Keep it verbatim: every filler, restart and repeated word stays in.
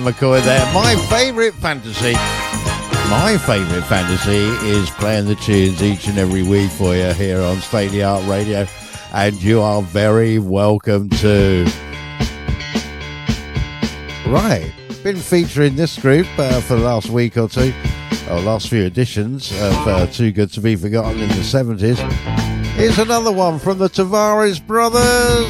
McCoy there. My favourite fantasy, my favourite fantasy is playing the tunes each and every week for you here on State of the Art Radio, and you are very welcome to. Right, been featuring this group uh, for the last week or two, or last few editions of uh, Too Good to Be Forgotten in the seventies. Here's another one from the Tavares Brothers.